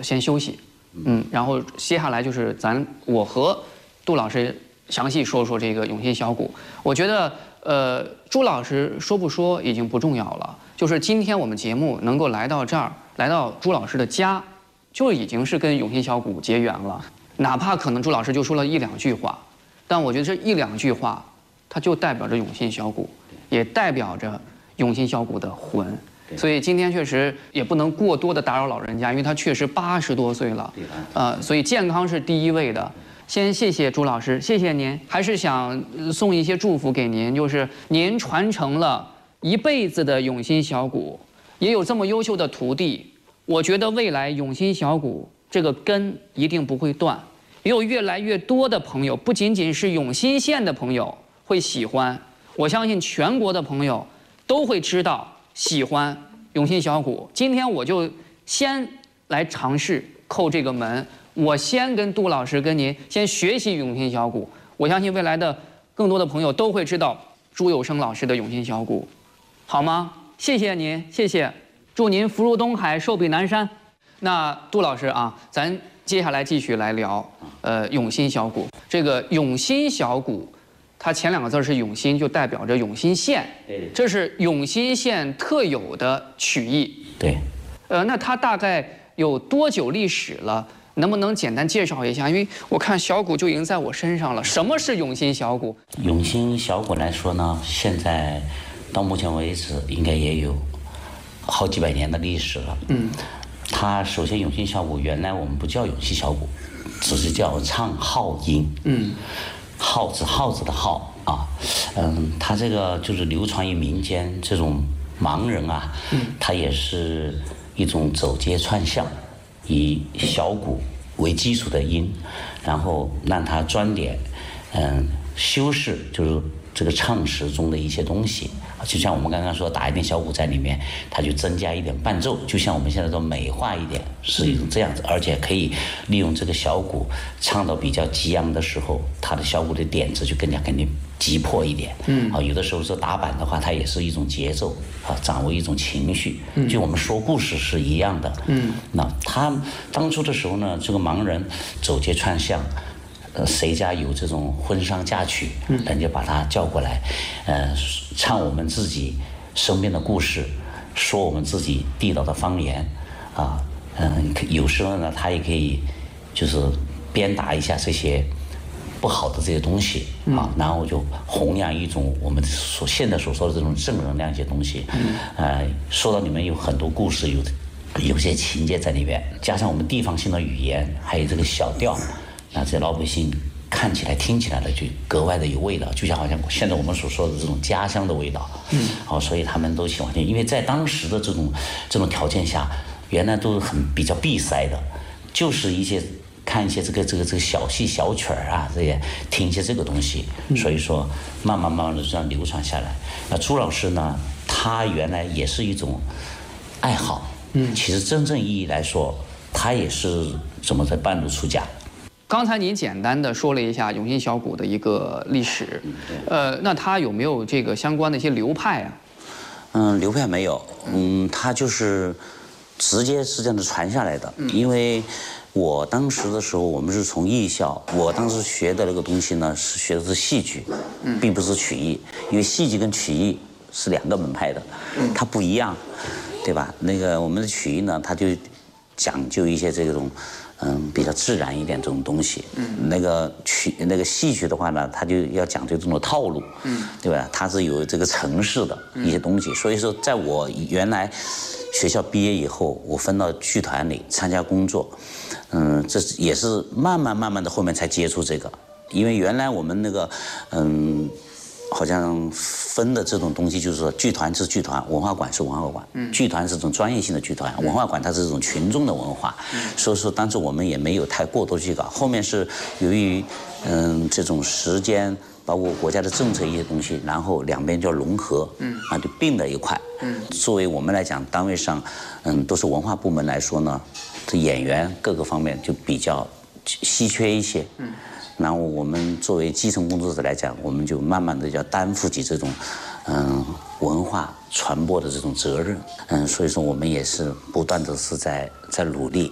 先休息，然后接下来就是我和杜老师详细说说这个永信小谷。我觉得朱老师说不说已经不重要了，就是今天我们节目能够来到这儿，来到朱老师的家，就已经是跟永信小谷结缘了。哪怕可能朱老师就说了1、2句话，但我觉得这1、2句话，它就代表着永信小谷，也代表着永信小谷的魂。所以今天确实也不能过多的打扰老人家，因为他确实80多岁了，所以健康是第一位的。先谢谢朱老师，谢谢您，还是想送一些祝福给您，就是您传承了1辈子的永信小谷，也有这么优秀的徒弟，我觉得未来永信小谷这个根一定不会断，也有越来越多的朋友，不仅仅是永新县的朋友会喜欢，我相信全国的朋友都会知道喜欢永信小谷。今天我就先来尝试叩这个门，我先跟杜老师跟您先学习永信小谷，我相信未来的更多的朋友都会知道朱有生老师的永信小谷，好吗？谢谢您，谢谢，祝您福如东海，寿比南山。那杜老师啊，咱接下来继续来聊，永新小谷。这个永新小谷，它前2个字是永新，就代表着永新县，这是永新县特有的曲艺。 对。 那它大概有多久历史了？能不能简单介绍一下？因为我看小谷就已经在我身上了。什么是永新小谷？ 永新小谷来说呢，现在到目前为止应该也有好几百年的历史了。它首先永新小谷原来我们不叫永新小谷，只是叫唱号音。号子的号啊。它这个就是流传于民间，这种盲人啊，他也是一种走街串巷，以小鼓为基础的音，然后让它装点，修饰就是这个唱词中的一些东西。就像我们刚刚说，打一点小鼓在里面，它就增加一点伴奏，就像我们现在说美化一点，是一种这样子，而且可以利用这个小鼓唱到比较激昂的时候，它的小鼓的点子就更加肯定急迫一点。有的时候说打板的话，它也是一种节奏啊，掌握一种情绪，就我们说故事是一样的。那他当初的时候呢，这个盲人走街串巷。谁家有这种婚丧嫁娶，人家把他叫过来，唱我们自己身边的故事，说我们自己地道的方言，啊，有时候呢，他也可以就是鞭打一下这些不好的这些东西啊，然后就弘扬一种我们现在所说的这种正能量一些东西。说到里面有很多故事，有些情节在里面，加上我们地方性的语言，还有这个小调。那这老百姓看起来、听起来的就格外的有味道，就像好像现在我们所说的这种家乡的味道。所以他们都喜欢听，因为在当时的这种条件下，原来都是比较闭塞的，就是看一些这个小戏小曲儿啊，这些听一些这个东西。所以说，慢慢的这样流传下来。那朱老师呢，他原来也是一种爱好。其实真正意义来说，他也是怎么在半路出家。 刚才您简单的说了一下永信小谷的一个历史，那它有没有这个相关的一些流派啊？ 流派没有，它就是直接是这样的传下来的。因为我当时的时候，我们是从艺校，我当时学的那个东西呢，是学的是戏剧，并不是曲艺，因为戏剧跟曲艺是2个门派的，它不一样，对吧？那个我们的曲艺呢，它就讲究一些这种。比较自然一点这种东西。那个戏曲的话呢，它就要讲究这种套路，对吧？它是有这个程式的一些东西。所以说，在我原来学校毕业以后，我分到剧团里参加工作，这也是慢慢的后面才接触这个。因为原来我们那个好像分的这种东西，就是说剧团是剧团，文化馆是文化馆。剧团是这种专业性的剧团，文化馆它是这种群众的文化。所以说当时我们也没有太过多去搞。后面是由于这种时间，包括国家的政策一些东西，然后两边就融合，就并在一块。作为我们来讲，单位上都是文化部门来说呢，这演员各个方面就比较稀缺一些。然后我们作为基层工作者来讲，我们就慢慢的要担负起这种文化传播的这种责任。所以说我们也是不断的是在努力，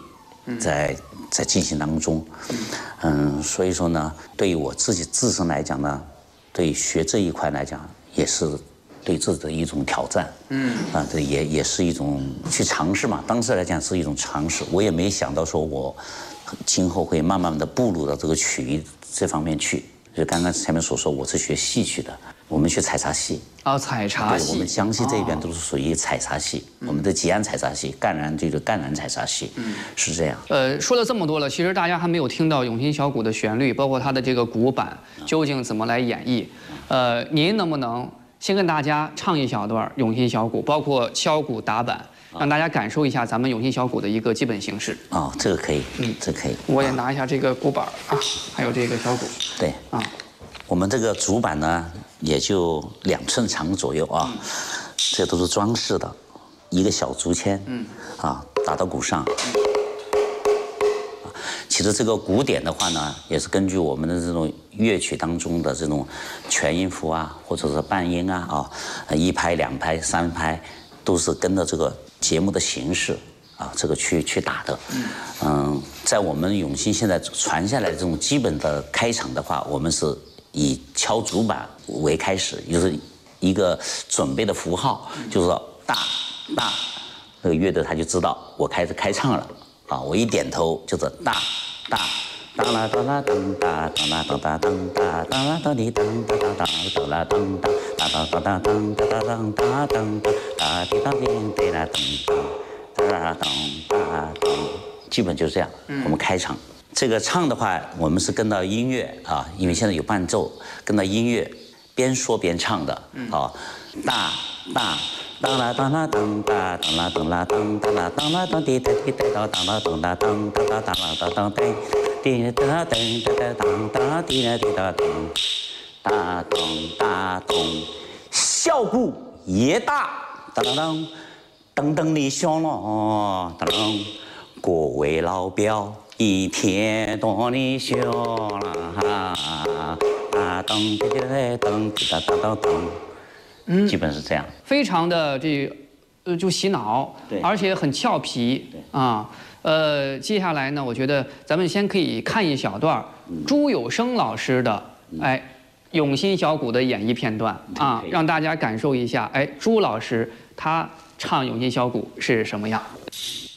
在进行当中。所以说呢，对于我自己自身来讲呢，对于学这一块来讲，也是对自己的一种挑战。这也是一种去尝试嘛。当时来讲是一种尝试，我也没想到说我今后会慢慢的步入到这个曲艺这方面去。就刚刚前面所说，我是学戏曲的，我们学采茶戏。 采茶戏。 对，我们湘西这边都是属于采茶戏，我们的吉安采茶戏，赣南这个赣南采茶戏，是这样。 说了这么多了，其实大家还没有听到永兴小鼓的旋律，包括它的这个鼓板究竟怎么来演绎。您能不能先跟大家唱一小段永兴小鼓，包括敲鼓打板，让大家感受一下咱们永兴小鼓的一个基本形式？ 这个可以，这可以。 我也拿一下这个鼓板还有这个小鼓。 对我们这个主板呢，也就2寸长左右啊，这都是装饰的，一个小竹签，打到鼓上。其实这个鼓点的话呢，也是根据我们的这种乐曲当中的这种全音符啊，或者是半音1拍、2拍、3拍，都是跟着这个节目的形式这个去打的。在我们永兴现在传下来的这种基本的开场的话，我们是以敲竹板为开始，就是一个准备的符号，就是说大，那个乐队他就知道我开始开唱了我一点头就是大，当啦当啦当哒当啦当哒当哒当啦当哩当哒当哒当啦当哒当当当当当哒当哒当哒哒滴当叮滴啦当哒当哒当，基本就是这样。我们开场。这个唱的话，我们是跟到音乐因为现在有伴奏，跟到音乐边说边唱的大当啦当啦当哒当啦当啦当当啦当啦当滴答滴答当当啦当啦当哒哒当啦当当滴滴答滴答当哒滴答滴答当大咚大咚，小鼓也大当当当噔的响了当各位老表。一天多的笑了噔滴滴噔滴答答答噔，基本是这样， 非常的就洗脑，而且很俏皮接下来呢，我觉得咱们先可以看一小段朱有生老师的永兴小鼓的演绎片段让大家感受一下朱老师他唱永兴小鼓是什么样。